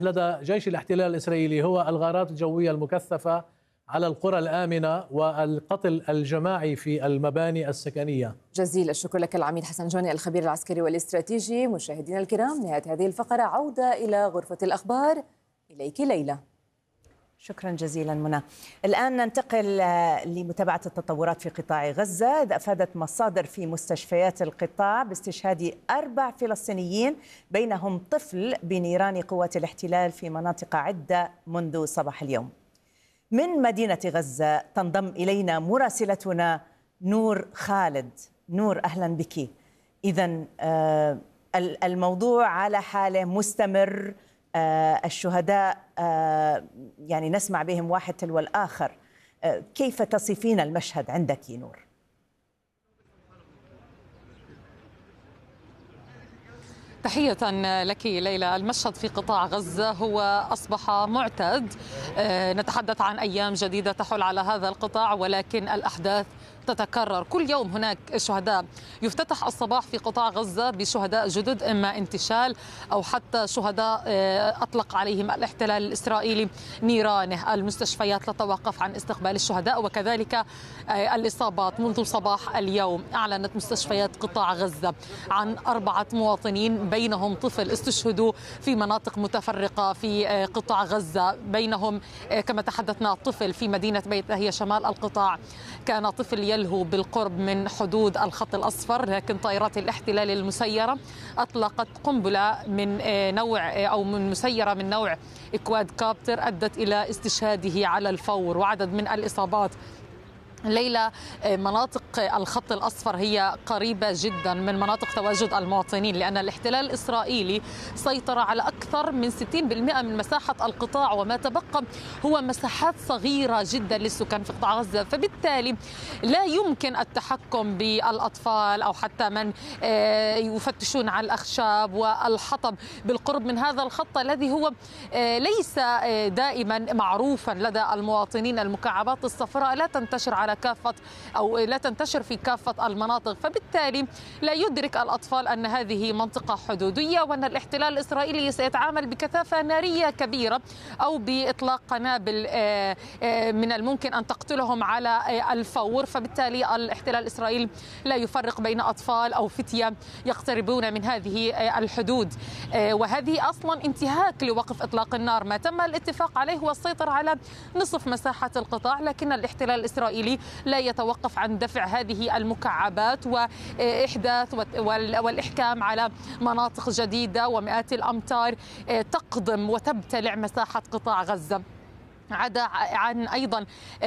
لدى جيش الاحتلال الإسرائيلي هو الغارات الجوية المكثفة على القرى الآمنة والقتل الجماعي في المباني السكنية. جزيل الشكر لك العميد حسن جوني الخبير العسكري والاستراتيجي. مشاهدينا الكرام، نهاية هذه الفقرة، عودة إلى غرفة الأخبار. إليك ليلى. شكرا جزيلا منى. الآن ننتقل لمتابعة التطورات في قطاع غزة. إذ أفادت مصادر في مستشفيات القطاع باستشهاد 4 فلسطينيين بينهم طفل بنيران قوات الاحتلال في مناطق عدة منذ صباح اليوم. من مدينة غزة تنضم إلينا مراسلتنا نور خالد. نور، أهلا بك. إذن الموضوع على حاله مستمر، الشهداء يعني نسمع بهم واحد تلو الآخر. كيف تصفين المشهد عندك نور؟ تحية لك ليلى. المشهد في قطاع غزة هو أصبح معتاد. نتحدث عن أيام جديدة تحل على هذا القطاع، ولكن الأحداث تتكرر. كل يوم هناك شهداء. يفتتح الصباح في قطاع غزة بشهداء جدد، إما انتشال أو حتى شهداء أطلق عليهم الاحتلال الإسرائيلي نيرانه. المستشفيات لا تتوقف عن استقبال الشهداء وكذلك الإصابات. منذ صباح اليوم أعلنت مستشفيات قطاع غزة عن 4 مواطنين بينهم طفل استشهدوا في مناطق متفرقة في قطاع غزة. بينهم كما تحدثنا طفل في مدينة بيت لاهيا شمال القطاع، كان طفل يلهو بالقرب من حدود الخط الأصفر، لكن طائرات الاحتلال المسيرة أطلقت قنبلة من نوع أو من مسيرة من نوع كواد كابتر أدت إلى استشهاده على الفور وعدد من الإصابات. ليلى، مناطق الخط الأصفر هي قريبة جدا من مناطق تواجد المواطنين، لأن الاحتلال الإسرائيلي سيطر على أكثر من 60% من مساحة القطاع، وما تبقى هو مساحات صغيرة جدا للسكان في قطاع غزة. فبالتالي لا يمكن التحكم بالأطفال أو حتى من يفتشون على الأخشاب والحطب بالقرب من هذا الخط الذي هو ليس دائما معروفا لدى المواطنين. المكعبات الصفراء لا تنتشر على كافة أو لا تنتشر في كافة المناطق، فبالتالي لا يدرك الأطفال أن هذه منطقة حدودية وأن الاحتلال الإسرائيلي سيتعامل بكثافة نارية كبيرة أو بإطلاق قنابل من الممكن أن تقتلهم على الفور. فبالتالي الاحتلال الإسرائيلي لا يفرق بين أطفال أو فتية يقتربون من هذه الحدود، وهذه أصلا انتهاك لوقف إطلاق النار. ما تم الاتفاق عليه هو السيطرة على نصف مساحة القطاع، لكن الاحتلال الإسرائيلي لا يتوقف عن دفع هذه المكعبات وإحداث والإحكام على مناطق جديدة ومئات الأمتار تقضم وتبتلع مساحة قطاع غزة. عدا عن أيضا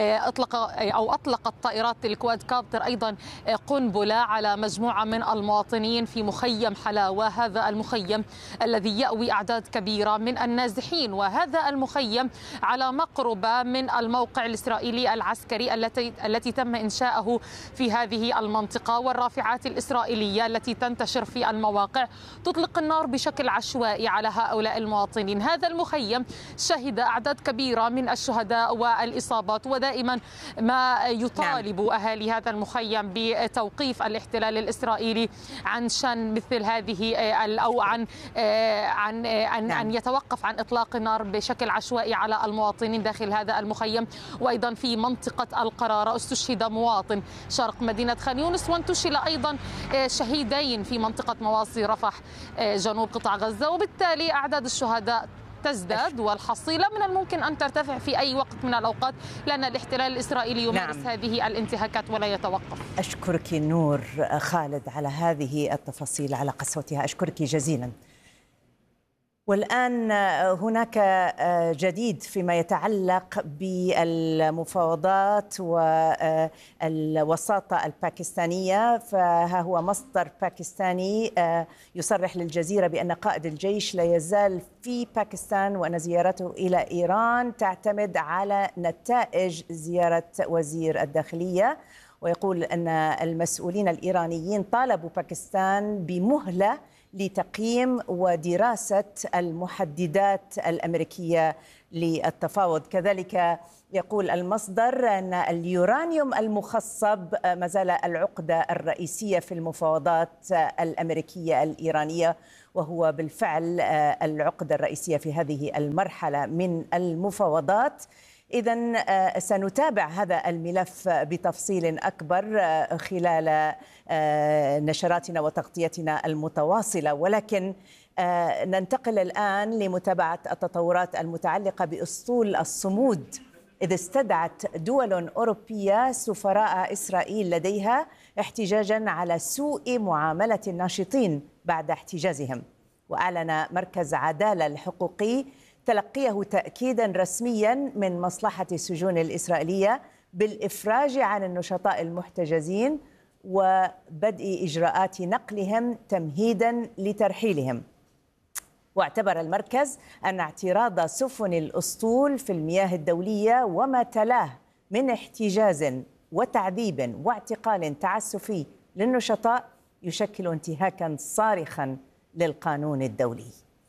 أطلقت طائرات الكواد كابتر أيضا قنبلة على مجموعة من المواطنين في مخيم حلاوة. هذا المخيم الذي يأوي أعداد كبيرة من النازحين، وهذا المخيم على مقربة من الموقع الإسرائيلي العسكري التي تم إنشاؤه في هذه المنطقة. والرافعات الإسرائيلية التي تنتشر في المواقع تطلق النار بشكل عشوائي على هؤلاء المواطنين. هذا المخيم شهد أعداد كبيرة من الشهداء والإصابات، ودائما ما يطالب أهالي هذا المخيم بتوقيف الاحتلال الإسرائيلي عن شن مثل هذه أو عن يتوقف عن إطلاق النار بشكل عشوائي على المواطنين داخل هذا المخيم. وأيضا في منطقة القرارة استشهد مواطن شرق مدينة خان يونس، وانتشل أيضا شهيدين في منطقة مواصي رفح جنوب قطاع غزة. وبالتالي أعداد الشهداء تزداد والحصيلة من الممكن أن ترتفع في أي وقت من الأوقات، لأن الاحتلال الإسرائيلي يمارس هذه الانتهاكات ولا يتوقف. أشكرك نور خالد على هذه التفاصيل، على قسوتها، أشكرك جزيلا. والآن هناك جديد فيما يتعلق بالمفاوضات والوساطة الباكستانية. فها هو مصدر باكستاني يصرح للجزيرة بأن قائد الجيش لا يزال في باكستان، وأن زيارته إلى إيران تعتمد على نتائج زيارة وزير الداخلية. ويقول أن المسؤولين الإيرانيين طالبوا باكستان بمهلة لتقييم ودراسة المحددات الأمريكية للتفاوض. كذلك يقول المصدر أن اليورانيوم المخصب ما زال العقدة الرئيسية في المفاوضات الأمريكية الإيرانية، وهو بالفعل العقدة الرئيسية في هذه المرحلة من المفاوضات. إذن سنتابع هذا الملف بتفصيل أكبر خلال نشراتنا وتغطيتنا المتواصلة، ولكن ننتقل الآن لمتابعة التطورات المتعلقة بأسطول الصمود، إذ استدعت دول أوروبية سفراء إسرائيل لديها احتجاجا على سوء معاملة الناشطين بعد احتجازهم. وأعلن مركز عدالة الحقوقي تلقيه تأكيدا رسميا من مصلحة السجون الإسرائيلية بالإفراج عن النشطاء المحتجزين وبدء إجراءات نقلهم تمهيدا لترحيلهم. واعتبر المركز أن اعتراض سفن الأسطول في المياه الدولية وما تلاه من احتجاز وتعذيب واعتقال تعسفي للنشطاء يشكل انتهاكا صارخا للقانون الدولي.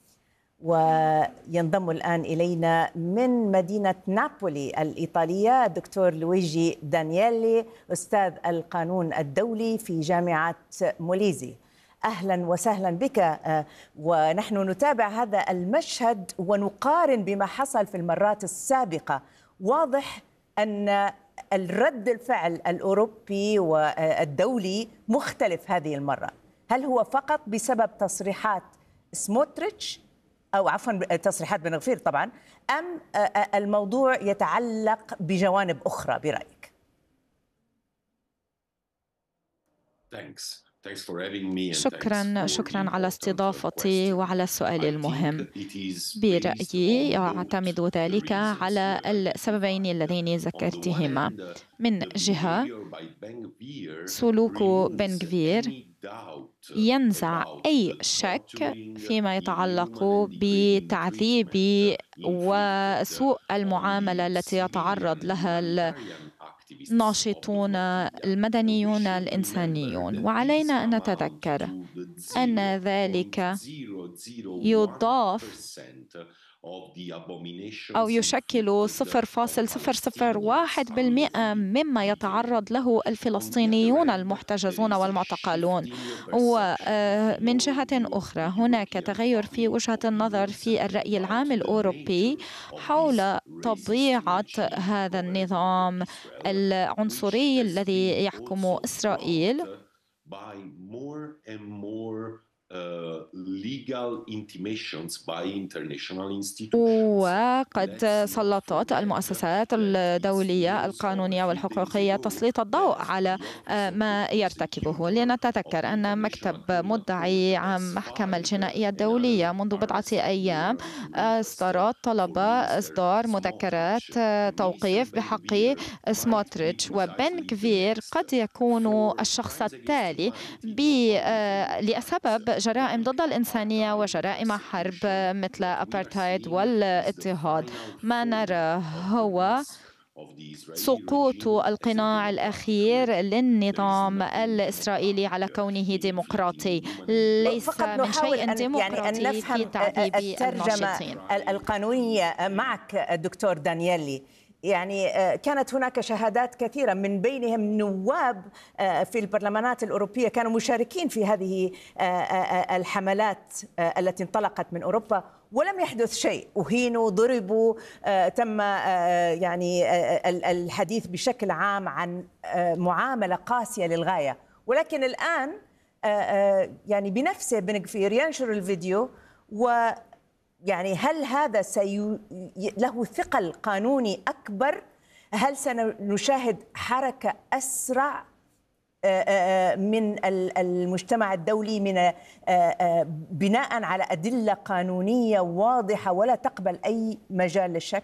وينضم الآن إلينا من مدينة نابولي الإيطالية الدكتور لويجي دانييلي، أستاذ القانون الدولي في جامعة موليزي. أهلا وسهلا بك. ونحن نتابع هذا المشهد ونقارن بما حصل في المرات السابقة. واضح أن الرد الفعل الأوروبي والدولي مختلف هذه المرة. هل هو فقط بسبب تصريحات سموتريتش أو عفوا تصريحات بن غفير طبعا، أم الموضوع يتعلق بجوانب أخرى برأيك؟ شكرا على استضافتي وعلى السؤال المهم. برأيي يعتمد ذلك على السببين اللذين ذكرتهما. من جهة سلوك بن غفير ينزع أي شك فيما يتعلق بتعذيب وسوء المعاملة التي يتعرض لها الناشطون المدنيون الإنسانيون. وعلينا أن نتذكر أن ذلك يضاف أو يشكل 0.001% مما يتعرض له الفلسطينيون المحتجزون والمعتقلون. ومن جهة أخرى هناك تغير في وجهة النظر في الرأي العام الأوروبي حول طبيعة هذا النظام العنصري الذي يحكم إسرائيل، وقد سلطت المؤسسات الدولية القانونية والحقوقية تسليط الضوء على ما يرتكبه. لنتذكر أن مكتب مدعي عام محكمة الجنائية الدولية منذ بضعة أيام طلب إصدار مذكرات توقيف بحق سموتريتش وبن غفير قد يكون الشخص التالي لسبب جرائم ضد الإنسانية وجرائم حرب مثل أبارتايد والاضطهاد. ما نرى هو سقوط القناع الأخير للنظام الإسرائيلي على كونه ديمقراطي، ليس من شيء ديمقراطي في تعذيب الناشطين. القانونية معك دكتور دانييلي، يعني كانت هناك شهادات كثيرة من بينهم نواب في البرلمانات الأوروبية كانوا مشاركين في هذه الحملات التي انطلقت من أوروبا ولم يحدث شيء، أهينوا، ضربوا، تم يعني الحديث بشكل عام عن معاملة قاسية للغاية. ولكن الآن يعني بنفسه بن غفير ينشر الفيديو، و يعني هل هذا له ثقل قانوني أكبر؟ هل سنشاهد حركة أسرع من المجتمع الدولي من بناء على أدلة قانونية واضحة ولا تقبل أي مجال للشك؟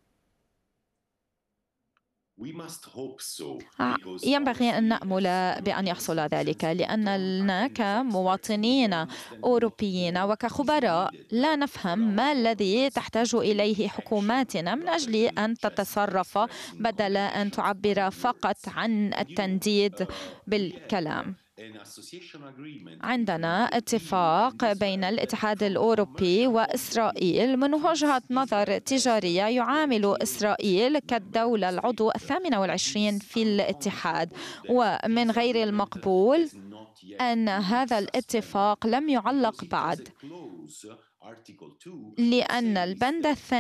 ينبغي أن نأمل بأن يحصل ذلك، لأننا كمواطنين أوروبيين وكخبراء لا نفهم ما الذي تحتاج إليه حكوماتنا من أجل أن تتصرف بدل أن تعبر فقط عن التنديد بالكلام. عندنا اتفاق بين الاتحاد الأوروبي وإسرائيل من وجهة نظر تجارية يعامل إسرائيل كالدولة العضو 28 في الاتحاد، ومن غير المقبول أن هذا الاتفاق لم يعلق بعد، لأن البند الثاني